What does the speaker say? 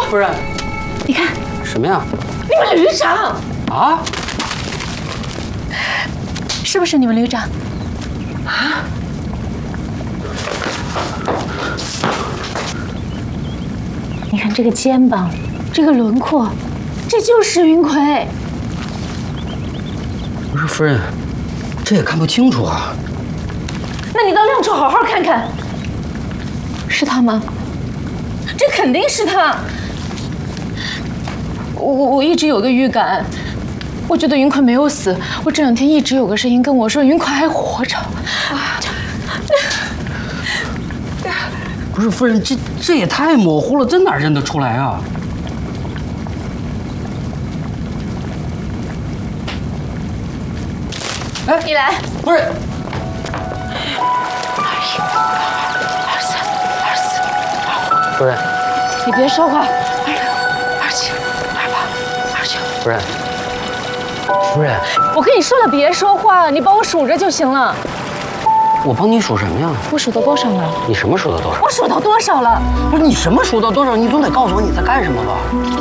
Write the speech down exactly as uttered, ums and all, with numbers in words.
夫人， 你看什么呀？ 你们旅长啊？ 是不是你们旅长？啊？你看这个肩膀，这个轮廓，这就是云葵。 不是夫人，这也看不清楚啊。 那你到亮处好好看看，是他吗？这肯定是他。我我我一直有个预感，我觉得云葵没有死。我这两天一直有个声音跟我说云葵还活着。啊！ 不是夫人，这这也太模糊了，这哪认得出来啊？哎， 你来， 不是。 二一、二三、二四、二五。 夫人， 你别说话。二六、二七、二八、二九。 夫人，夫人， 我跟你说了，别说话，你帮我数着就行了。 我帮你数什么呀？ 我数到多少了？ 你什么数到多少？ 我数到多少了？ 不是你什么数到多少？你总得告诉我你在干什么吧？